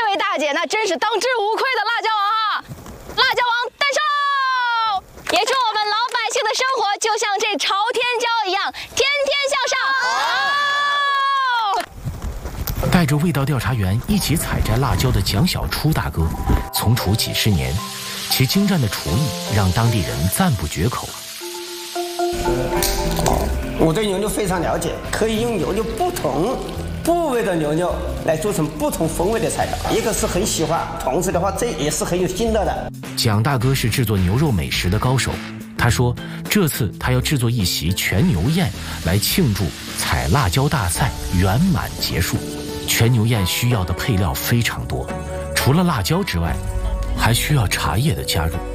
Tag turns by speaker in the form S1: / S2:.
S1: 位大姐那真是当之无愧的辣椒王啊！辣椒王诞生喽！也祝我们老百姓的生活就像这朝天椒一样，天天向上。带
S2: 着味道调查员一起采摘辣椒的蒋小初大哥，从厨几十年，其精湛的厨艺让当地人赞不绝口。
S3: 我对牛肉非常了解，可以用牛肉不同部位的牛肉来做成不同风味的菜肴，一个是很喜欢，同时的话这也是很有心得的。
S2: 蒋大哥是制作牛肉美食的高手，他说这次他要制作一席全牛宴来庆祝采辣椒大赛圆满结束。全牛宴需要的配料非常多，除了辣椒之外，还需要茶叶的加入。